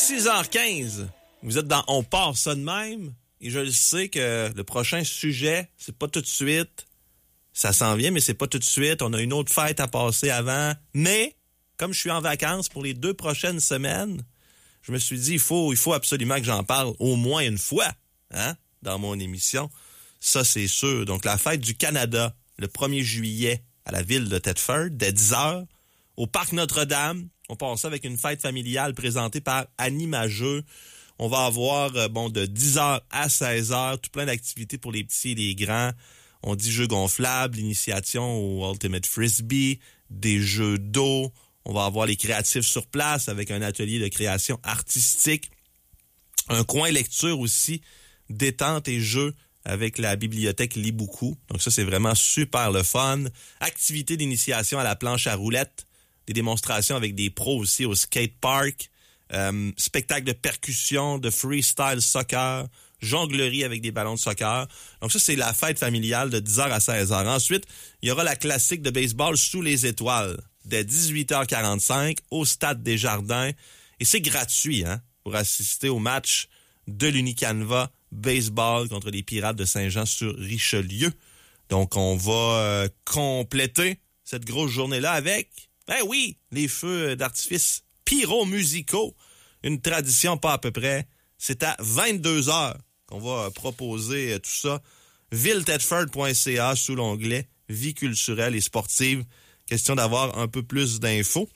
6h15. Vous êtes dans On part ça de même. Et je le sais que le prochain sujet, c'est pas tout de suite. Ça s'en vient, mais c'est pas tout de suite. On a une autre fête à passer avant. Mais, comme je suis en vacances pour les 2 prochaines semaines, je me suis dit, il faut absolument que j'en parle au moins une fois, hein, dans mon émission. Ça, c'est sûr. Donc, la fête du Canada, le 1er juillet, à la ville de Thetford, dès 10h, au Parc Notre-Dame. On passe avec une fête familiale présentée par Annie Mageux. On va avoir, de 10h à 16h, tout plein d'activités pour les petits et les grands. On dit jeux gonflables, l'initiation au Ultimate Frisbee, des jeux d'eau. On va avoir les créatifs sur place avec un atelier de création artistique. Un coin lecture aussi, détente et jeux avec la bibliothèque Lis beaucoup. Donc ça, c'est vraiment super le fun. Activité d'initiation à la planche à roulettes. Des démonstrations avec des pros aussi au skatepark. Spectacle de percussion, de freestyle soccer, jonglerie avec des ballons de soccer. Donc ça, c'est la fête familiale de 10h à 16h. Ensuite, il y aura la classique de baseball sous les étoiles dès 18h45 au Stade des Jardins. Et c'est gratuit, hein, pour assister au match de l'Unicanva baseball contre les Pirates de Saint-Jean-sur-Richelieu. Donc, on va compléter cette grosse journée-là avec, les feux d'artifice pyro-musicaux. Une tradition pas à peu près. C'est à 22h qu'on va proposer tout ça. villethetford.ca sous l'onglet Vie culturelle et sportive. Question d'avoir un peu plus d'infos.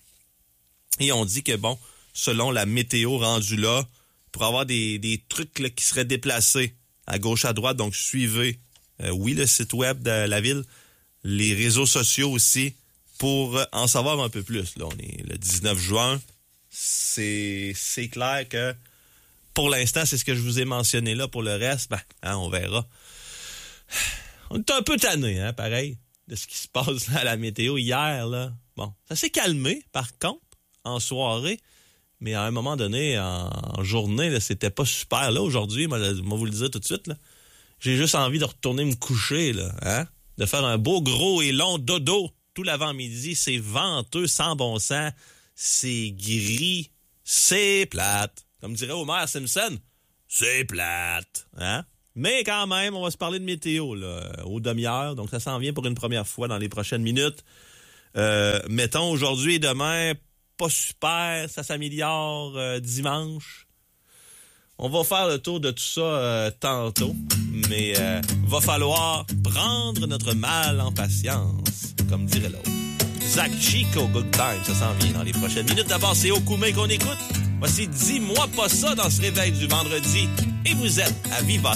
Et on dit que, selon la météo rendue là, pour avoir des trucs là, qui seraient déplacés à gauche, à droite, donc suivez, le site web de la ville, les réseaux sociaux aussi, pour en savoir un peu plus. Là, on est le 19 juin. C'est clair que pour l'instant, c'est ce que je vous ai mentionné là. Pour le reste, on verra. On est un peu tanné, hein, pareil, de ce qui se passe à la météo hier, là. Bon, ça s'est calmé, par contre, en soirée. Mais à un moment donné, en journée, là, c'était pas super. Là, aujourd'hui, moi vous le dire tout de suite, là, j'ai juste envie de retourner me coucher, là, hein? De faire un beau, gros et long dodo tout l'avant-midi. C'est venteux, sans bon sens. C'est gris. C'est plate. Comme dirait Homer Simpson, c'est plate. Hein? Mais quand même, on va se parler de météo là, aux demi-heures. Donc, ça s'en vient pour une première fois dans les prochaines minutes. Mettons, aujourd'hui et demain, pas super. Ça s'améliore dimanche. On va faire le tour de tout ça tantôt. Mais va falloir prendre notre mal en patience, comme dirait l'autre. Zach Chico, Good Time, ça s'en vient dans les prochaines minutes. D'abord, c'est Okume qu'on écoute. Voici Dis-moi pas ça dans ce réveil du vendredi. Et vous êtes à Viva